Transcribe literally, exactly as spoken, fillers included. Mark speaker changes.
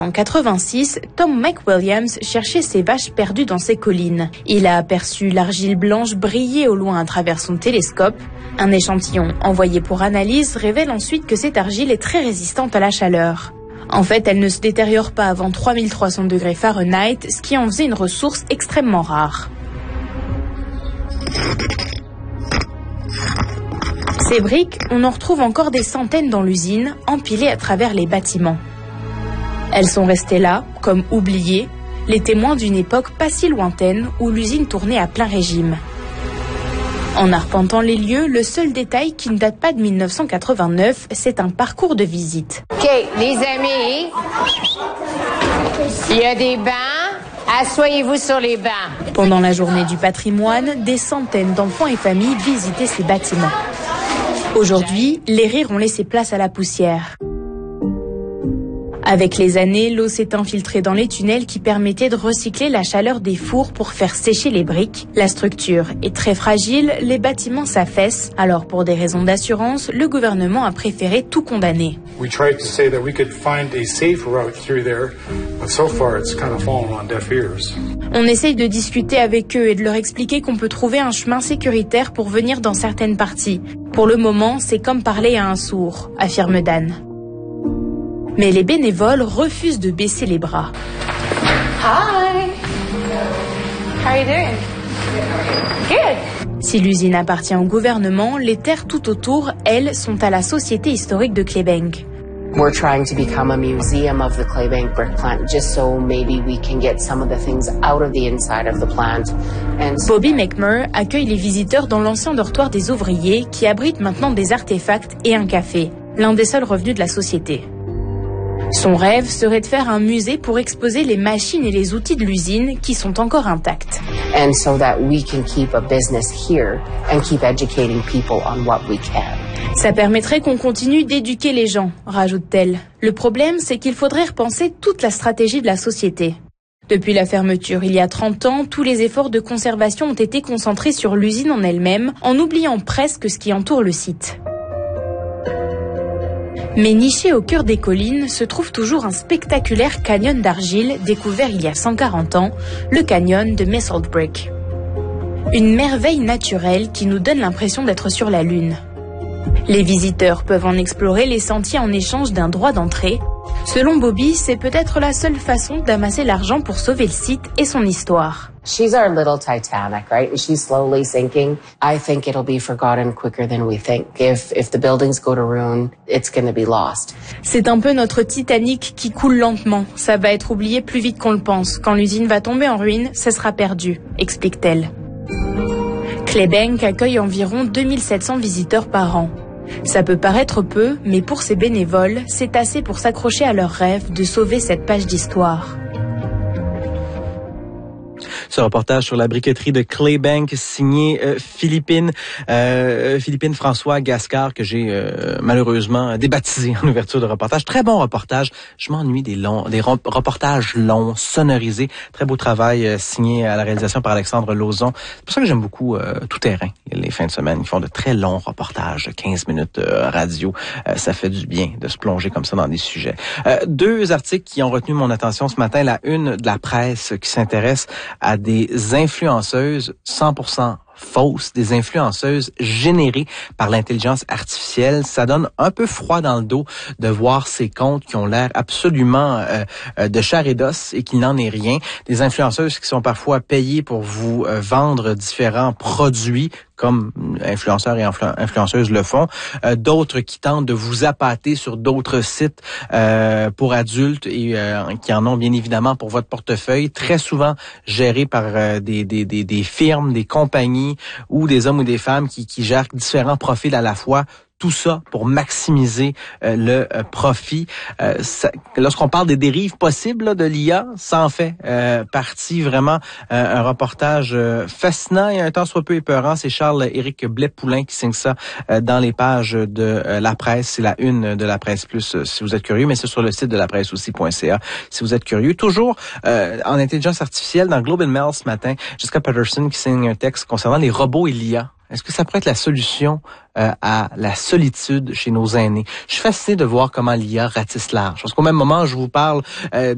Speaker 1: En quatre-vingt-six, Tom McWilliams cherchait ses vaches perdues dans ses collines. Il a aperçu l'argile blanche briller au loin à travers son télescope. Un échantillon envoyé pour analyse révèle ensuite que cette argile est très résistante à la chaleur. En fait, elle ne se détériore pas avant trois mille trois cents degrés Fahrenheit, ce qui en faisait une ressource extrêmement rare. Ces briques, on en retrouve encore des centaines dans l'usine, empilées à travers les bâtiments. Elles sont restées là, comme oubliées, les témoins d'une époque pas si lointaine où l'usine tournait à plein régime. En arpentant les lieux, le seul détail qui ne date pas de mille neuf cent quatre-vingt-neuf, c'est un parcours de visite.
Speaker 2: OK, les amis, il y a des bancs. Asseyez-vous sur les bancs.
Speaker 1: Pendant la journée du patrimoine, des centaines d'enfants et familles visitaient ces bâtiments. Aujourd'hui, les rires ont laissé place à la poussière. Avec les années, l'eau s'est infiltrée dans les tunnels qui permettaient de recycler la chaleur des fours pour faire sécher les briques. La structure est très fragile, les bâtiments s'affaissent. Alors pour des raisons d'assurance, le gouvernement a préféré tout condamner.
Speaker 3: We tried to say that we could find a safe route through there, but so far it's kind of fallen on deaf ears.
Speaker 1: On essaye de discuter avec eux et de leur expliquer qu'on peut trouver un chemin sécuritaire pour venir dans certaines parties. Pour le moment, c'est comme parler à un sourd, affirme Dan. Mais les bénévoles refusent de baisser les bras.
Speaker 2: Hi. How are you doing? Good.
Speaker 1: Si l'usine appartient au gouvernement, les terres tout autour, elles, sont à la Société historique de Claybank.
Speaker 4: We're trying to become a museum of the Claybank brick plant, just so maybe we can get some of the things out of the inside of the plant. And
Speaker 1: Bobby McMurray accueille les visiteurs dans l'ancien dortoir des ouvriers qui abrite maintenant des artefacts et un café, l'un des seuls revenus de la société. Son rêve serait de faire un musée pour exposer les machines et les outils de l'usine qui sont encore intacts.
Speaker 4: And so that we can keep a business here and keep educating people on what we can.
Speaker 1: Ça permettrait qu'on continue d'éduquer les gens, rajoute-t-elle. Le problème, c'est qu'il faudrait repenser toute la stratégie de la société. Depuis la fermeture il y a trente ans, tous les efforts de conservation ont été concentrés sur l'usine en elle-même, en oubliant presque ce qui entoure le site. Mais niché au cœur des collines se trouve toujours un spectaculaire canyon d'argile découvert il y a cent quarante ans, le canyon de Missile Brick. Une merveille naturelle qui nous donne l'impression d'être sur la Lune. Les visiteurs peuvent en explorer les sentiers en échange d'un droit d'entrée. Selon Bobby, c'est peut-être la seule façon d'amasser l'argent pour sauver le site et son histoire.
Speaker 4: She's our little Titanic, right? She's slowly sinking. I think it'll be forgotten quicker than we think. If if the buildings go to ruin, it's going to be lost.
Speaker 1: C'est un peu notre Titanic qui coule lentement. Ça va être oublié plus vite qu'on le pense. Quand l'usine va tomber en ruine, ça sera perdu, explique-t-elle. Claybank accueille environ deux mille sept cents visiteurs par an. Ça peut paraître peu, mais pour ces bénévoles, c'est assez pour s'accrocher à leur rêve de sauver cette page d'histoire.
Speaker 5: Ce reportage sur la briqueterie de Claybank signé euh, Philippine euh, Philippine François Gascard que j'ai euh, malheureusement débaptisé en ouverture de reportage. Très bon reportage. Je m'ennuie des longs, des reportages longs, sonorisés. Très beau travail euh, signé à la réalisation par Alexandre Lauzon. C'est pour ça que j'aime beaucoup euh, Tout Terrain. Les fins de semaine, ils font de très longs reportages, quinze minutes euh, radio. Euh, ça fait du bien de se plonger comme ça dans des sujets. Euh, deux articles qui ont retenu mon attention ce matin. La une de la presse qui s'intéresse à des influenceuses cent pour cent fausses, des influenceuses générées par l'intelligence artificielle. Ça donne un peu froid dans le dos de voir ces comptes qui ont l'air absolument euh, de chair et d'os et qu'il n'en est rien. Des influenceuses qui sont parfois payées pour vous euh, vendre différents produits comme influenceurs et influ- influenceuses le font. Euh, d'autres qui tentent de vous appâter sur d'autres sites euh, pour adultes et euh, qui en ont bien évidemment pour votre portefeuille, très souvent gérés par euh, des, des, des, des firmes, des compagnies ou des hommes ou des femmes qui, qui gèrent différents profils à la fois. Tout ça pour maximiser euh, le euh, profit. Euh, ça, lorsqu'on parle des dérives possibles là, de l'I A, ça en fait euh, partie vraiment euh, un reportage euh, fascinant et un temps soit peu épeurant. C'est Charles-Éric Blais-Poulain qui signe ça euh, dans les pages de euh, la presse. C'est la une de la presse plus euh, si vous êtes curieux, mais c'est sur le site de la presse aussi point c a si vous êtes curieux. Toujours euh, en intelligence artificielle, dans Globe and Mail ce matin, Jessica Patterson qui signe un texte concernant les robots et l'I A. Est-ce que ça pourrait être la solution euh, à la solitude chez nos aînés? Je suis fasciné de voir comment l'I A ratisse large. Parce qu'au même moment, je vous parle euh,